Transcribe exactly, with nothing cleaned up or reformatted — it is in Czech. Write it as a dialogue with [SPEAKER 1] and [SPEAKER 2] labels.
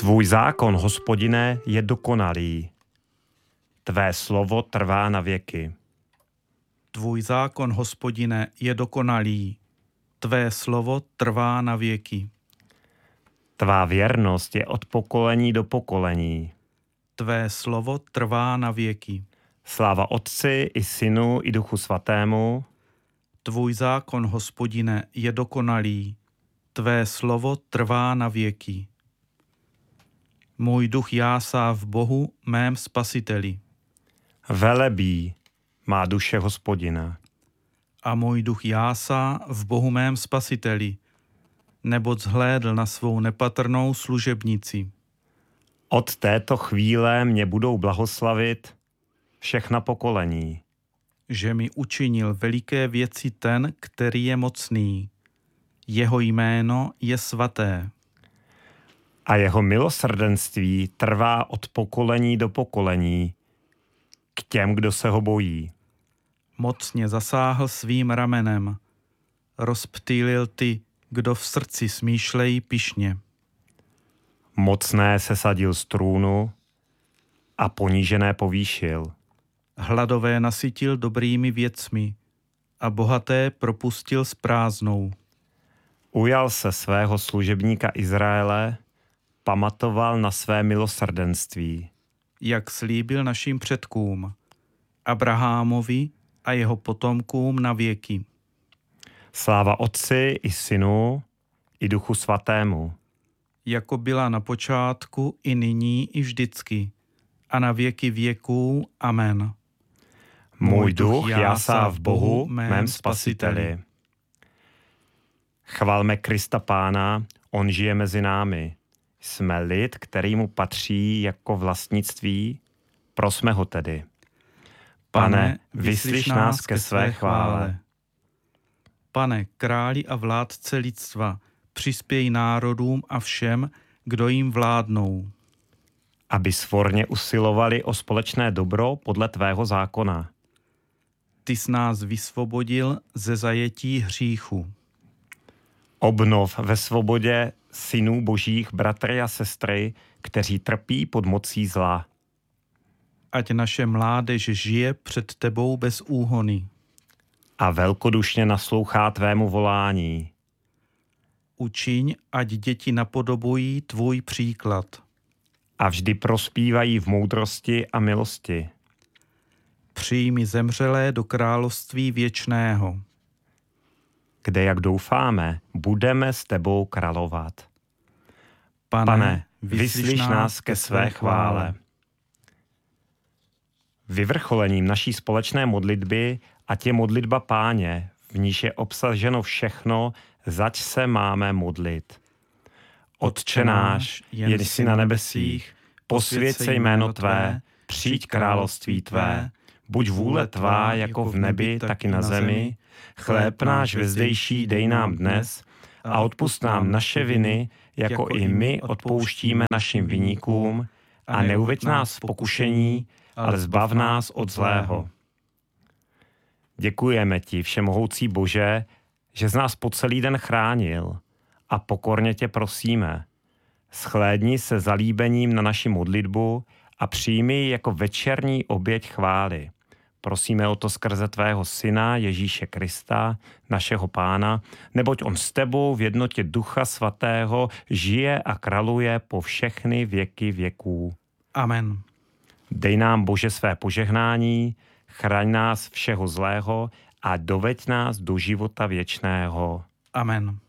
[SPEAKER 1] Tvůj zákon, Hospodine, je dokonalý. Tvé slovo trvá na věky.
[SPEAKER 2] Tvůj zákon, Hospodine, je dokonalý. Tvé slovo trvá na věky.
[SPEAKER 1] Tvá věrnost je od pokolení do pokolení.
[SPEAKER 2] Tvé slovo trvá na věky.
[SPEAKER 1] Sláva Otci i Synu i Duchu Svatému.
[SPEAKER 2] Tvůj zákon, Hospodine, je dokonalý. Tvé slovo trvá na věky. Můj duch jásá v Bohu, mém spasiteli.
[SPEAKER 1] Velebí má duše Hospodina.
[SPEAKER 2] A můj duch jásá v Bohu mém spasiteli, neboť zhlédl na svou nepatrnou služebnici.
[SPEAKER 1] Od této chvíle mě budou blahoslavit všechna pokolení.
[SPEAKER 2] Že mi učinil veliké věci ten, který je mocný. Jeho jméno je svaté.
[SPEAKER 1] A jeho milosrdenství trvá od pokolení do pokolení k těm, kdo se ho bojí.
[SPEAKER 2] Mocně zasáhl svým ramenem. Rozptýlil ty, kdo v srdci smýšlejí pyšně.
[SPEAKER 1] Mocné sesadil z trůnu a ponížené povýšil.
[SPEAKER 2] Hladové nasytil dobrými věcmi a bohaté propustil s prázdnou.
[SPEAKER 1] Ujal se svého služebníka Izraele, pamatoval na své milosrdenství.
[SPEAKER 2] Jak slíbil našim předkům, Abrahamovi a jeho potomkům na věky.
[SPEAKER 1] Sláva Otci i Synu i Duchu Svatému.
[SPEAKER 2] Jako byla na počátku, i nyní, i vždycky, a na věky věků. Amen.
[SPEAKER 1] Můj duch jásá v Bohu, mém spasiteli. Chvalme Krista Pána, on žije mezi námi. Jsme lid, kterýmu patří jako vlastnictví, prosme ho tedy. Pane, vyslyš nás ke své chvále.
[SPEAKER 2] Pane, králi a vládce lidstva, přispěj národům a všem, kdo jim vládnou.
[SPEAKER 1] Aby svorně usilovali o společné dobro podle tvého zákona.
[SPEAKER 2] Ty jsi nás vysvobodil ze zajetí hříchu.
[SPEAKER 1] Obnov ve svobodě synů božích, bratry a sestry, kteří trpí pod mocí zla.
[SPEAKER 2] Ať naše mládež žije před tebou bez úhony.
[SPEAKER 1] A velkodušně naslouchá tvému volání.
[SPEAKER 2] Učiň, ať děti napodobují tvůj příklad.
[SPEAKER 1] A vždy prospívají v moudrosti a milosti.
[SPEAKER 2] Přijmi zemřelé do království věčného.
[SPEAKER 1] Kde, jak doufáme, budeme s tebou královat.
[SPEAKER 2] Pane,
[SPEAKER 1] Pane, vyslíš nás ke své chvále. Vyvrcholením naší společné modlitby ať je modlitba Páně, v níž je obsaženo všechno, zač se máme modlit. Otče náš, jen jsi na nebesích, posvěť se jméno tvé, přijď království tvé, buď vůle tvá jako v nebi, tak i na zemi. Chléb náš vezdejší dej nám dnes a odpusť nám naše viny, jako i my odpouštíme našim viníkům, a neuveď nás v pokušení, ale zbav nás od zlého. Děkujeme ti, všemohoucí Bože, že z nás po celý den chránil, a pokorně tě prosíme, shlédni se zalíbením na naši modlitbu a přijmi ji jako večerní oběť chvály. Prosíme o to skrze tvého Syna Ježíše Krista, našeho Pána, neboť on s tebou v jednotě Ducha Svatého žije a králuje po všechny věky věků.
[SPEAKER 2] Amen.
[SPEAKER 1] Dej nám, Bože, své požehnání, chraň nás všeho zlého a doveď nás do života věčného.
[SPEAKER 2] Amen.